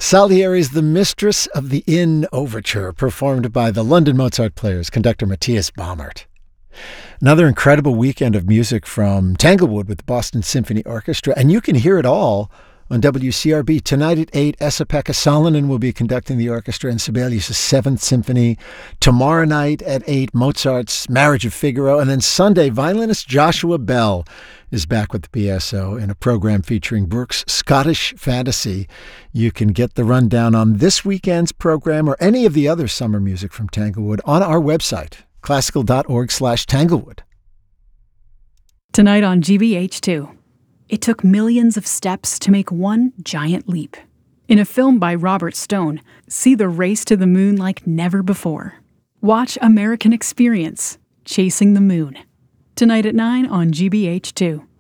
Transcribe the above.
Salieri's The Mistress of the Inn Overture, performed by the London Mozart Players, conductor Matthias Baumert. Another incredible weekend of music from Tanglewood with the Boston Symphony Orchestra, and you can hear it all on WCRB. Tonight at 8, Esa-Pekka Salonen will be conducting the orchestra in Sibelius' 7th Symphony. Tomorrow night at 8, Mozart's Marriage of Figaro. And then Sunday, violinist Joshua Bell is back with the BSO in a program featuring Brooks' Scottish Fantasy. You can get the rundown on this weekend's program or any of the other summer music from Tanglewood on our website, classical.org/Tanglewood. Tonight on GBH2. It took millions of steps to make one giant leap. In a film by Robert Stone, see the race to the moon like never before. Watch American Experience, Chasing the Moon. Tonight at 9 on GBH2.